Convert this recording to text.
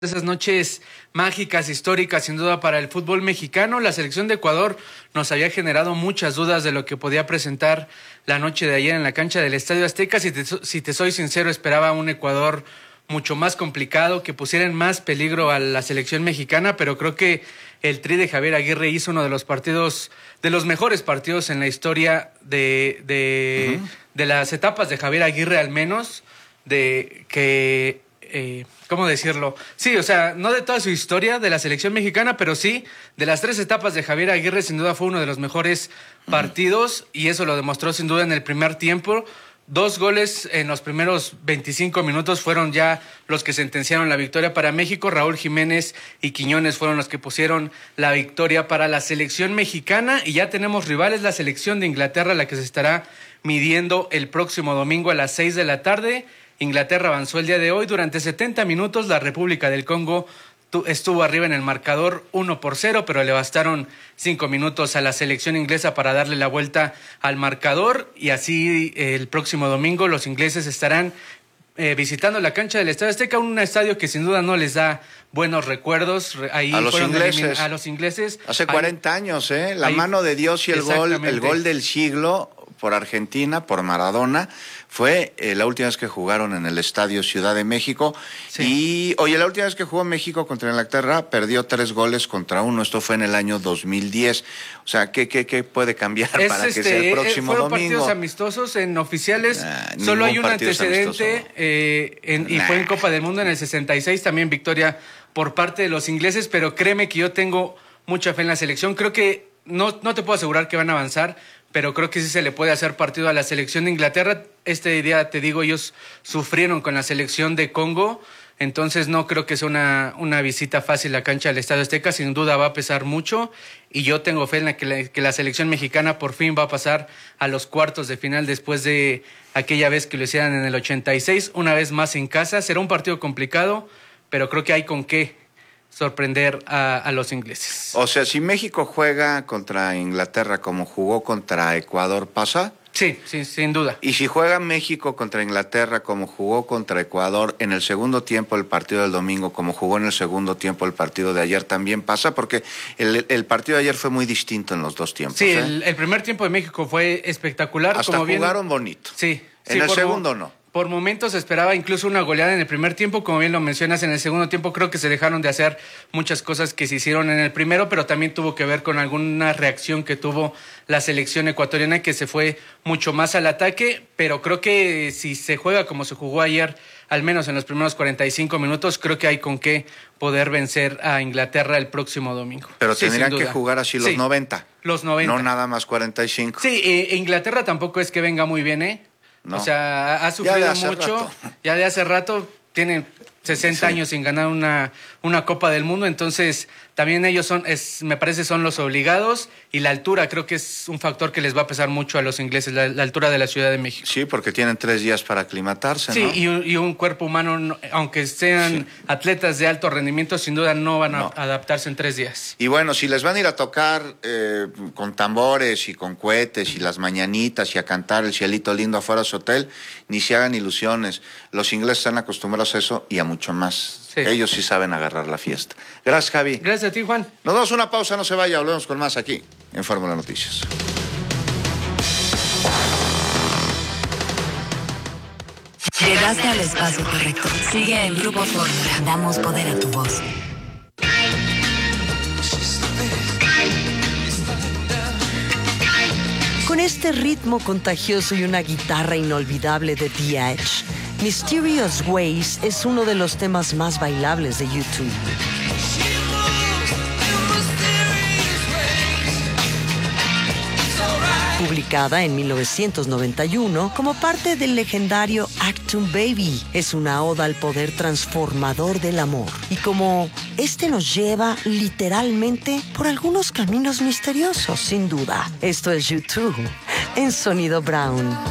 Esas noches mágicas, históricas, sin duda para el fútbol mexicano. La selección de Ecuador nos había generado muchas dudas de lo que podía presentar la noche de ayer en la cancha del Estadio Azteca. Si te soy sincero, esperaba un Ecuador mucho más complicado, que pusiera en más peligro a la selección mexicana, pero creo que el Tri de Javier Aguirre hizo uno de los partidos, de los mejores partidos en la historia de las etapas de Javier Aguirre, al menos, ¿cómo decirlo? Sí, o sea, no de toda su historia de la selección mexicana, pero sí de las 3 etapas de Javier Aguirre. Sin duda fue uno de los mejores partidos, y eso lo demostró sin duda en el primer tiempo. 2 goles en los primeros 25 minutos fueron ya los que sentenciaron la victoria para México. Raúl Jiménez y Quiñones fueron los que pusieron la victoria para la selección mexicana, y ya tenemos rivales, la selección de Inglaterra, la que se estará midiendo el próximo domingo a las 6 de la tarde. Inglaterra avanzó el día de hoy. Durante 70 minutos la República del Congo estuvo arriba en el marcador 1-0, pero le bastaron 5 minutos a la selección inglesa para darle la vuelta al marcador, y así el próximo domingo los ingleses estarán visitando la cancha del Estadio Azteca, un estadio que sin duda no les da buenos recuerdos. Ahí a los ingleses. Hace 40 años, la mano de Dios y el gol del siglo por Argentina, por Maradona, fue la última vez que jugaron en el Estadio Ciudad de México. Sí. Y, la última vez que jugó México contra Inglaterra, perdió 3-1. Esto fue en el año 2010. O sea, ¿qué puede cambiar para que sea el próximo domingo? Fueron partidos amistosos. En oficiales solo hay un antecedente, y fue en Copa del Mundo en el 66, también victoria por parte de los ingleses, pero créeme que yo tengo mucha fe en la selección. Creo que no te puedo asegurar que van a avanzar, pero creo que sí se le puede hacer partido a la selección de Inglaterra. Este día, te digo, ellos sufrieron con la selección de Congo, entonces no creo que sea una visita fácil a la cancha del Estadio Azteca. Sin duda va a pesar mucho, y yo tengo fe en que la selección mexicana por fin va a pasar a los cuartos de final después de aquella vez que lo hicieran en el 86, una vez más en casa. Será un partido complicado, pero creo que hay con qué sorprender a los ingleses. O sea, si México juega contra Inglaterra como jugó contra Ecuador, ¿pasa? Sí, sin duda. Y si juega México contra Inglaterra como jugó contra Ecuador en el segundo tiempo el partido del domingo, como jugó en el segundo tiempo el partido de ayer, ¿también pasa? Porque el partido de ayer fue muy distinto en los dos tiempos. Sí, el primer tiempo de México fue espectacular. Hasta jugaron bonito. Sí. En el segundo no. Por momentos esperaba incluso una goleada en el primer tiempo, como bien lo mencionas. En el segundo tiempo creo que se dejaron de hacer muchas cosas que se hicieron en el primero, pero también tuvo que ver con alguna reacción que tuvo la selección ecuatoriana, que se fue mucho más al ataque. Pero creo que si se juega como se jugó ayer, al menos en los primeros 45 minutos, creo que hay con qué poder vencer a Inglaterra el próximo domingo. Pero tendrían que jugar así los 90. Los 90. No nada más 45. Sí, Inglaterra tampoco es que venga muy bien, No. O sea, ha sufrido mucho. Ya de hace rato, tiene 60 años sin ganar una Copa del Mundo, entonces también ellos me parece son los obligados, y la altura creo que es un factor que les va a pesar mucho a los ingleses, la altura de la Ciudad de México. Sí, porque tienen 3 días para aclimatarse, sí, ¿no? y un cuerpo humano, aunque sean atletas de alto rendimiento, sin duda no van a adaptarse en 3 días. Y bueno, si les van a ir a tocar con tambores y con cohetes y las mañanitas y a cantar El Cielito Lindo afuera de su hotel, ni se hagan ilusiones. Los ingleses están acostumbrados a eso y a mucho más. Sí. Ellos sí saben agarrar la fiesta. Gracias, Javi. Gracias a ti, Juan. Nos damos una pausa, no se vaya, volvemos con más aquí en Fórmula Noticias. Llegaste al espacio correcto. Sigue en Grupo Fórmula. Damos poder a tu voz. Con este ritmo contagioso y una guitarra inolvidable de The Edge, Mysterious Ways es uno de los temas más bailables de YouTube. Publicada en 1991 como parte del legendario Achtung Baby, es una oda al poder transformador del amor, y como este nos lleva literalmente por algunos caminos misteriosos, sin duda. Esto es YouTube en Sonido Brown.